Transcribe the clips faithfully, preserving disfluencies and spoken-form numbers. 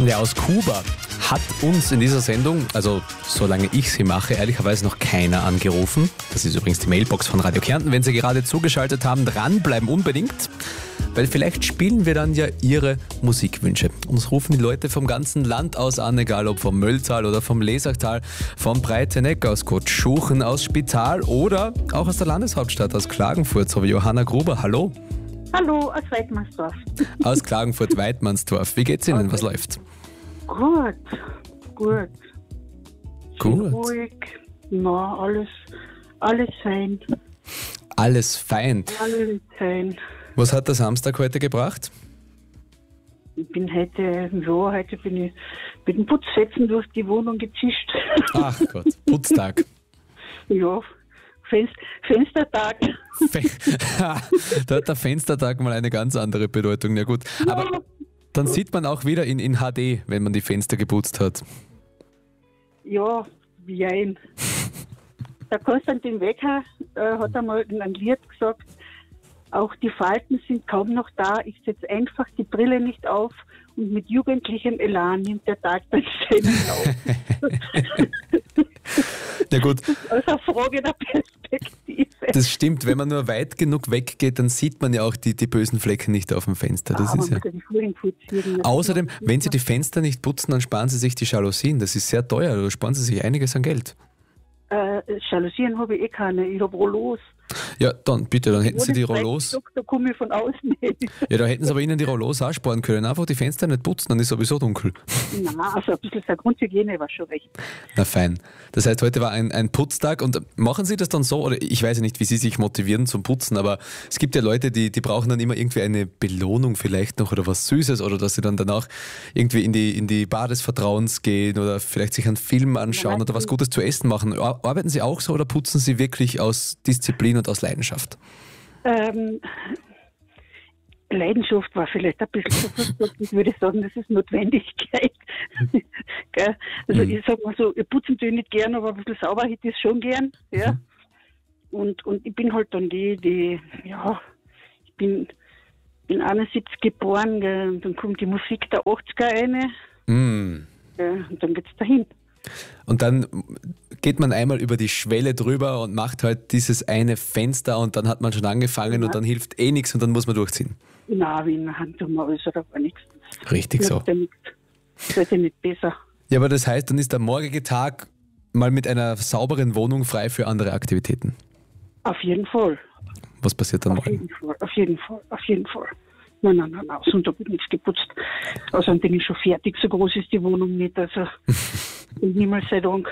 Der aus Kuba hat uns in dieser Sendung, also solange ich sie mache, ehrlicherweise noch keiner angerufen. Das ist übrigens die Mailbox von Radio Kärnten. Wenn Sie gerade zugeschaltet haben, dranbleiben unbedingt, weil vielleicht spielen wir dann ja Ihre Musikwünsche. Uns rufen die Leute vom ganzen Land aus an, egal ob vom Mölltal oder vom Lesachtal, vom Breiteneck, aus Kottschuchen, aus Spital oder auch aus der Landeshauptstadt, aus Klagenfurt, so wie Johanna Gruber. Hallo. Hallo, aus Weidmannsdorf. Aus Klagenfurt-Weidmannsdorf. Wie geht's Ihnen? Was läuft? Gut, gut. Schön Gut. ruhig, na, alles, alles fein. Alles fein. Alles fein. Was hat der Samstag heute gebracht? Ich bin heute, ja, heute bin ich mit dem Putzfetzen durch die Wohnung gezischt. Ach Gott, Putztag. Ja, Fenst, Fenstertag. Fe- da hat der Fenstertag mal eine ganz andere Bedeutung. Ja gut, aber Ja, dann sieht man auch wieder in, in H D, wenn man die Fenster geputzt hat. ja, jein. Der Konstantin Wecker äh, hat einmal in einem Lied gesagt, auch die Falten sind kaum noch da, ich setze einfach die Brille nicht auf und mit jugendlichem Elan nimmt der Tag dann seinen Lauf. Ja gut, Also eine Frage der Perspektive. das stimmt. Wenn man nur weit genug weggeht, dann sieht man ja auch die, die bösen Flecken nicht auf dem Fenster. Das Ah, ist ja. man muss die Fuhren putzen. Außerdem, wenn Sie die Fenster nicht putzen, dann sparen Sie sich die Jalousien. Das ist sehr teuer, da sparen Sie sich einiges an Geld. Äh, Jalousien habe ich eh keine, ich habe Rollos. Ja, dann bitte, dann hätten Sie die Ohne Rollos. Fleckstock, Da komme ich von außen hin. Ja, da hätten Sie aber Ihnen die Rollos auch sparen können. Einfach die Fenster nicht putzen, dann ist sowieso dunkel. Nein, also ein bisschen der Grundhygiene war schon recht. Na fein. Das heißt, heute war ein, ein Putztag und machen Sie das dann so, oder ich weiß ja nicht, wie Sie sich motivieren zum Putzen, aber es gibt ja Leute, die, die brauchen dann immer irgendwie eine Belohnung vielleicht noch oder was Süßes oder dass sie dann danach irgendwie in die, in die Bar des Vertrauens gehen oder vielleicht sich einen Film anschauen oder was Gutes zu essen machen. Ar- Arbeiten Sie auch so oder putzen Sie wirklich aus Disziplin und aus Leidenschaft? Ähm, Leidenschaft war vielleicht ein bisschen zu verstockt. Ich würde sagen, das ist Notwendigkeit. Gell? Also Mhm. ich sag mal so, ich putzen tue ich nicht gern, aber ein bisschen sauber hätte ich es schon gern. Ja? Und, und ich bin halt dann die, die, ja, ich bin, bin einundsiebzig geboren, gell? Und dann kommt die Musik der achtziger rein, Mm. gell? Und dann geht's dahin. Und dann geht man einmal über die Schwelle drüber und macht halt dieses eine Fenster und dann hat man schon angefangen Ja. und dann hilft eh nichts und dann muss man durchziehen. Nein, wie in der Hand tun wir alles oder gar nichts. Richtig so. Das ist ja nicht, das ist ja nicht besser. Ja, aber das heißt, dann ist der morgige Tag mal mit einer sauberen Wohnung frei für andere Aktivitäten. Auf jeden Fall. Was passiert dann Auf morgen? jeden Fall, auf jeden Fall, auf jeden Fall. Nein, nein, nein, nein, Sonntag wird nichts geputzt. Außerdem bin ich schon fertig, so groß ist die Wohnung nicht, also im Himmel sei Dank.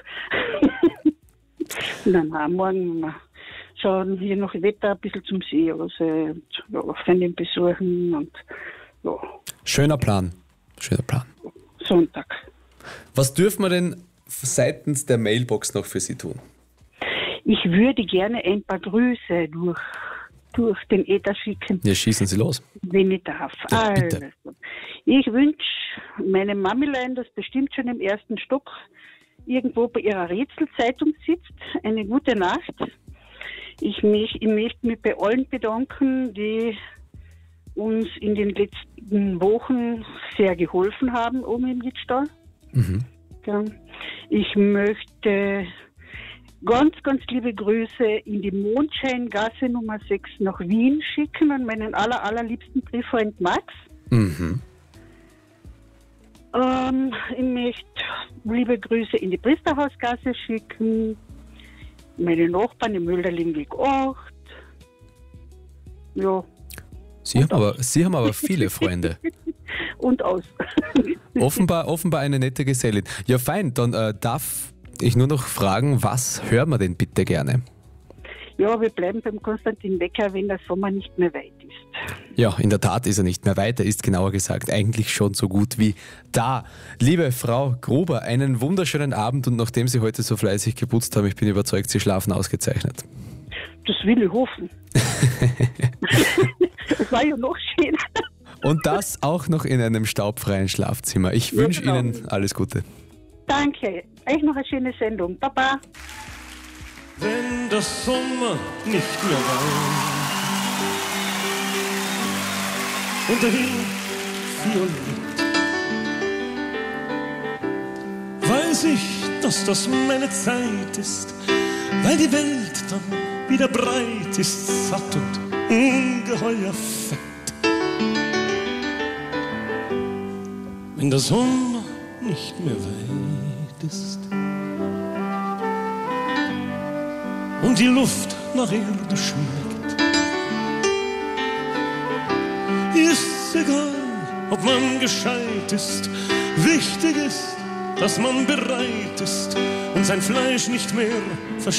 Nein, nein, morgen wir schauen je nach Wetter ein bisschen zum See, also ja, Freundin besuchen und ja, Schöner Plan. Schöner Plan. Sonntag. Was dürfen wir denn seitens der Mailbox noch für Sie tun? Ich würde gerne ein paar Grüße durch, durch den Äther schicken. Ja, schießen Sie los. Wenn ich darf. Ja, bitte. Also, ich wünsche meinem Mamilein, das bestimmt schon im ersten Stock irgendwo bei ihrer Rätselzeitung sitzt, eine gute Nacht. Ich, mich, ich möchte mich bei allen bedanken, die uns in den letzten Wochen sehr geholfen haben oben im Liedstall. Mhm. Ja. Ich möchte ganz, ganz liebe Grüße in die Mondscheingasse Nummer sechs nach Wien schicken an meinen aller, allerliebsten Brieffreund Max. Mhm. Ähm, ich möchte liebe Grüße in die Priesterhausgasse schicken, meine Nachbarn im Mölderlingweg acht. Ja, Sie haben, aber, Sie haben aber viele Freunde. und aus. Offenbar, offenbar eine nette Gesellin. Ja, fein, dann äh, darf ich nur noch fragen, was hören wir denn bitte gerne? Ja, wir bleiben beim Konstantin Wecker, wenn der Sommer nicht mehr weit ist. Ja, in der Tat ist er nicht mehr weit. Er ist genauer gesagt eigentlich schon so gut wie da. Liebe Frau Gruber, einen wunderschönen Abend und nachdem Sie heute so fleißig geputzt haben, ich bin überzeugt, Sie schlafen ausgezeichnet. Das will ich hoffen. Das war ja noch schöner. Und das auch noch in einem staubfreien Schlafzimmer. Ich Ja, wünsche genau. Ihnen alles Gute. Danke. Euch noch eine schöne Sendung. Baba. Wenn der Sommer nicht mehr weint und der Wind violett weiß ich, dass das meine Zeit ist, weil die Welt dann wieder breit ist, satt und ungeheuer fett. Wenn der Sommer nicht mehr weit ist und die Luft nach Erde schmeckt, ist egal, ob man gescheit ist. Wichtig ist, dass man bereit ist und sein Fleisch nicht mehr verschenkt.